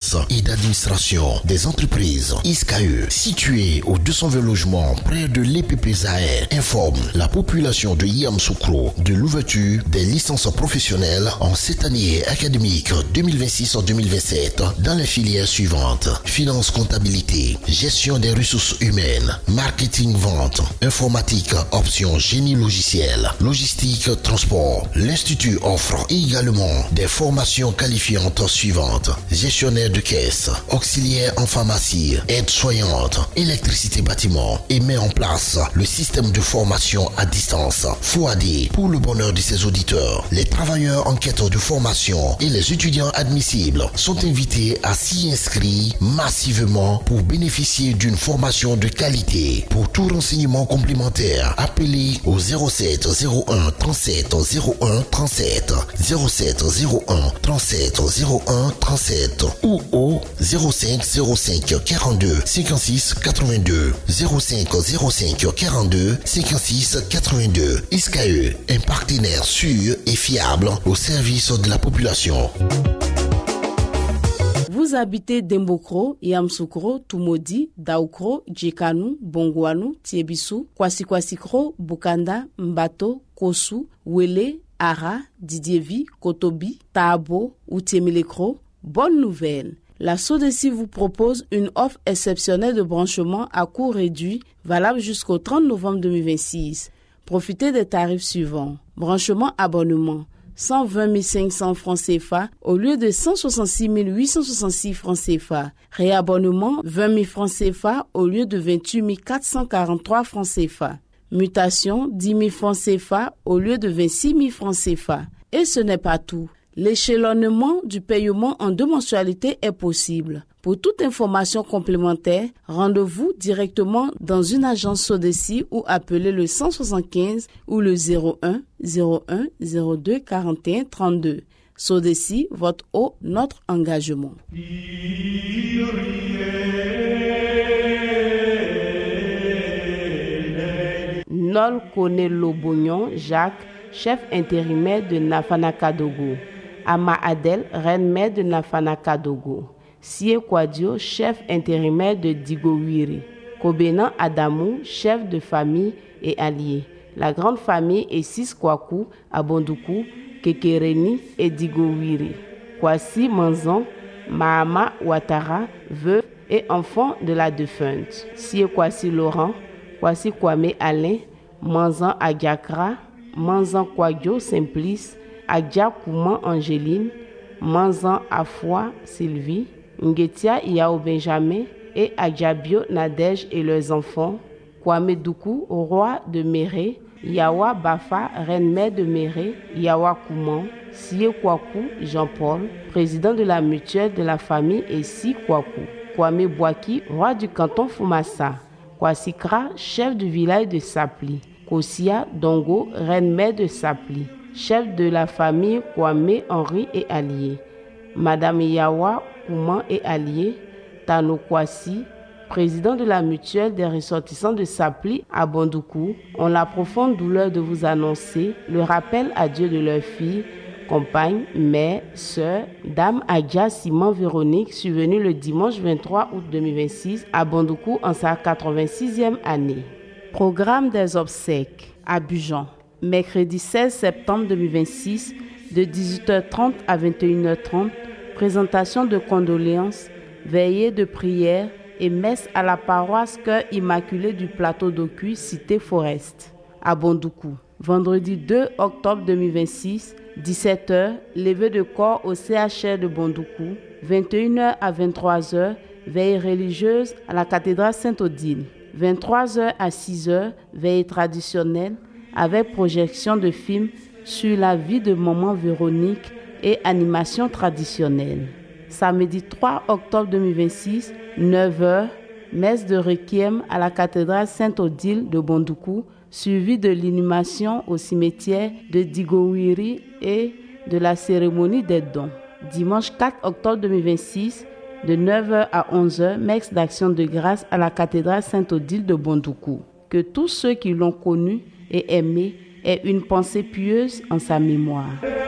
finance et d'administration des entreprises ISCAE, situé au 220 logements près de l'EPPZAE, informe la population de Yamoussoukro de l'ouverture des licences professionnelles en cette année académique 2026-2027 dans les filières suivantes: finance, comptabilité, gestion des ressources humaines, marketing, vente, informatique, option génie logiciel, logistique, transport. L'Institut offre également des formations qualifiantes suivantes: gestionnaire de caisse, auxiliaire en pharmacie, aide-soignante, électricité bâtiment, et met en place le système de formation à distance FOAD pour le bonheur de ses auditeurs. Les travailleurs en quête de formation et les étudiants admissibles sont invités à s'y inscrire massivement pour bénéficier d'une formation de qualité. Pour tout renseignement complémentaire, appelez au 07 01 37 01 37 07 01 37 01 37 ou au 05 05 42 56 82 05 05 42 56 82. ISCAE, un partenaire sûr et fiable au service de la population. Vous habitez Dembokro, Yamoussoukro, Tumodi, Daoukro, Djekanu, Bongouanou, Tiebissou, Kwasi-Kwasikro, Bukanda, Mbato, Kossou, Wele, Ara, Didievi, Kotobi, Taabo ou Tiemilekro. Bonne nouvelle! La SODECI vous propose une offre exceptionnelle de branchement à coût réduit valable jusqu'au 30 novembre 2026. Profitez des tarifs suivants. Branchement abonnement 120 500 francs CFA au lieu de 166 866 francs CFA. Réabonnement 20 000 francs CFA au lieu de 28 443 francs CFA. Mutation 10 000 francs CFA au lieu de 26 000 francs CFA. Et ce n'est pas tout. L'échelonnement du paiement en 2 mensualités est possible. Pour toute information complémentaire, rendez-vous directement dans une agence SODECI ou appelez le 175 ou le 01 01 02 41 32. SODECI, votre eau, notre engagement. Nol Kone Lobognon Jacques, chef intérimaire de Nafana-Kadogo. Ama Adel, reine-mère de Nafana-Kadogo. Sie Kwadio, chef intérimaire de Digowiri. Kobenan Adamou, chef de famille et allié. La grande famille est 6 Kwaku, Abondoukou, Kekereni et Digowiri. Kwasi Manzon, Mahama Ouattara, veuve et enfant de la défunte. Sie Kwasi Laurent, Kwasi Kwame Alain, Manzan Agiakra, Manzan Kwadio Simplice, Adja Kouman Angéline, Manzan Afwa Sylvie, Ngetia Yao Benjamin et Adjabio Nadège et leurs enfants, Kwame Doukou, roi de Méré, Yawa Bafa, reine-mère de Méré, Yawa Kouman, Sie Kwaku Jean-Paul, président de la mutuelle de la famille et Si Kwaku, Kwame Bouaki, roi du canton Foumassa, Kwasikra, chef du village de Sapli, Kosia Dongo, reine-mère de Sapli, chef de la famille Kwame Henri et allié, Madame Yawa Kouman et allié, Tano Kwasi, président de la mutuelle des ressortissants de Sapli à Bondoukou, ont la profonde douleur de vous annoncer le rappel à Dieu de leur fille, compagne, mère, sœur, Dame Adja Simon Véronique, survenue le dimanche 23 août 2026 à Bondoukou en sa 86e année. Programme des obsèques à Bujan. Mercredi 16 septembre 2026, de 18h30 à 21h30, présentation de condoléances, veillée de prière et messe à la paroisse Cœur Immaculé du Plateau d'Ocuy, cité Forest, à Bondoukou. Vendredi 2 octobre 2026, 17h, levée de corps au CHR de Bondoukou. 21h à 23h, veille religieuse à la cathédrale Sainte-Odile. 23h à 6h, veille traditionnelle avec projection de films sur la vie de maman Véronique et animation traditionnelle. Samedi 3 octobre 2026, 9h, messe de requiem à la cathédrale Sainte-Odile de Bondoukou, suivi de l'inhumation au cimetière de Digowiri et de la cérémonie des dons. Dimanche 4 octobre 2026, de 9h à 11h, messe d'action de grâce à la cathédrale Sainte-Odile de Bondoukou. Que tous ceux qui l'ont connu et aimé aient une pensée pieuse en sa mémoire.